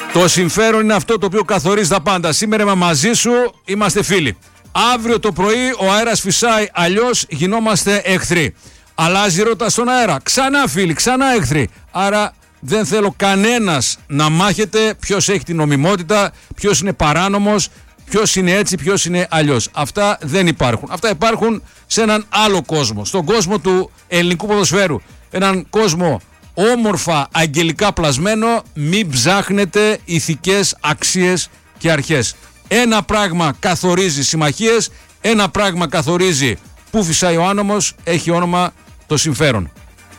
Το συμφέρον είναι αυτό το οποίο καθορίζει τα πάντα. Σήμερα είμαι μαζί σου, είμαστε φίλοι. Αύριο το πρωί ο αέρας φυσάει, αλλιώς γινόμαστε εχθροί. Αλλάζει ρότα στον αέρα, ξανά φίλοι, ξανά εχθροί. Άρα δεν θέλω κανένας να μάχεται ποιος έχει την νομιμότητα, ποιος είναι παράνομος, ποιος είναι έτσι, ποιος είναι αλλιώς. Αυτά δεν υπάρχουν. Αυτά υπάρχουν σε έναν άλλο κόσμο, στον κόσμο του ελληνικού ποδοσφαίρου. Έναν κόσμο όμορφα αγγελικά πλασμένο, μην ψάχνετε ηθικές αξίες και αρχές. Ένα πράγμα καθορίζει συμμαχίες, ένα πράγμα καθορίζει πού φυσάει ο άνομος, έχει όνομα το συμφέρον.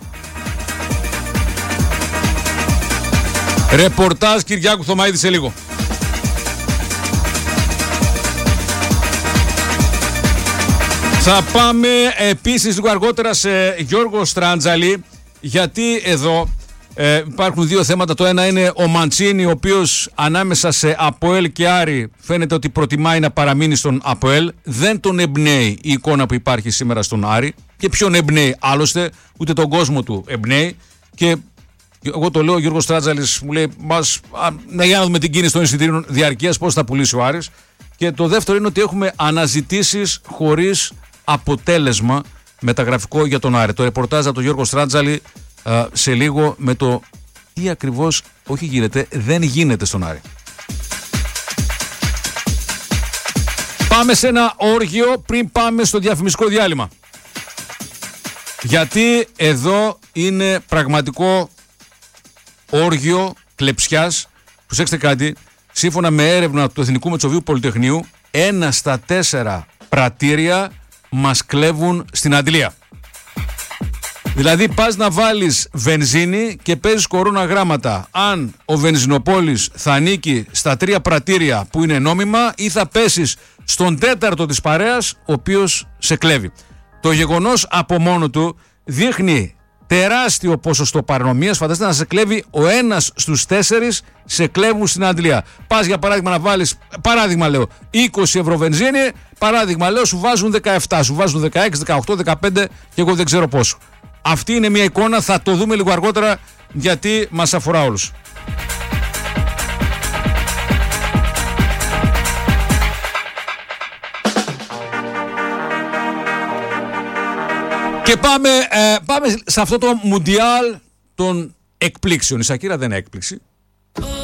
Ρεπορτάζ Κυριάκου Θωμαίδη σε λίγο. Θα πάμε επίσης λίγο αργότερα σε Γιώργο Στράντζαλη, γιατί εδώ υπάρχουν δύο θέματα. Το ένα είναι ο Μαντσίνη, ο οποίος ανάμεσα σε ΑΠΟΕΛ και Άρη φαίνεται ότι προτιμάει να παραμείνει στον ΑΠΟΕΛ. Δεν τον εμπνέει η εικόνα που υπάρχει σήμερα στον Άρη. Και ποιον εμπνέει άλλωστε, ούτε τον κόσμο του εμπνέει. Και εγώ το λέω, ο Γιώργος Στράτζαλης μου λέει, για να δούμε την κίνηση των εισιτήριων διαρκείας, πώς θα πουλήσει ο Άρης. Και το δεύτερο είναι ότι έχουμε αναζητήσεις χωρίς αποτέλεσμα μεταγραφικό για τον Άρη. Το ρεπορτάζ από τον Γιώργο Στράτζαλη σε λίγο με το τι ακριβώς όχι γίνεται, δεν γίνεται στον Άρη. Πάμε σε ένα όργιο πριν πάμε στο διαφημιστικό διάλειμμα. Γιατί εδώ είναι πραγματικό όργιο κλεψιάς. Προσέξτε κάτι, σύμφωνα με έρευνα του Εθνικού Μετσοβίου Πολυτεχνείου, 1 στα 4 πρατήρια μας κλέβουν στην αντλία. Δηλαδή πας να βάλεις βενζίνη και παίζεις κορώνα γράμματα αν ο βενζινοπόλης θα ανήκει στα 3 πρατήρια που είναι νόμιμα ή θα πέσεις στον 4ο της παρέας ο οποίος σε κλέβει. Το γεγονός από μόνο του δείχνει τεράστιο ποσοστό παρανομίας. Φανταστείτε να σε κλέβει ο 1 στους 4 σε κλέβουν στην αντλία. Πας για παράδειγμα να βάλεις, παράδειγμα λέω, 20 ευρώ βενζίνη, παράδειγμα λέω σου βάζουν 17, σου βάζουν 16, 18, 15 και εγώ δεν ξέρω πόσο. Αυτή είναι μια εικόνα, θα το δούμε λίγο αργότερα γιατί μας αφορά όλους. Και πάμε σε αυτό το Μουντιάλ των εκπλήξεων. Η Σακύρα δεν είναι έκπληξη.